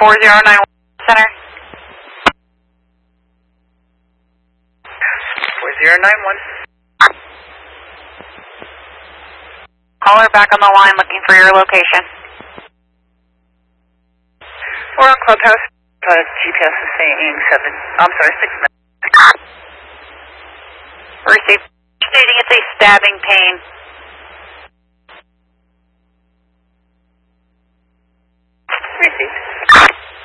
4091 Center. 4091. Caller back on the line looking for your location. We're on Clubhouse. GPS is saying 6 minutes.